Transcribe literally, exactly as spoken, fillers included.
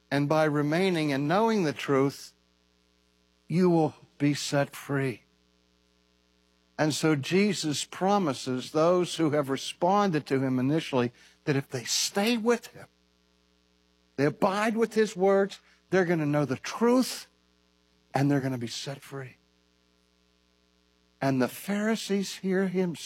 And by remaining and knowing the truth, you will be set free. And so Jesus promises those who have responded to him initially that if they stay with him, they abide with his words, they're going to know the truth and they're going to be set free. And the Pharisees hear him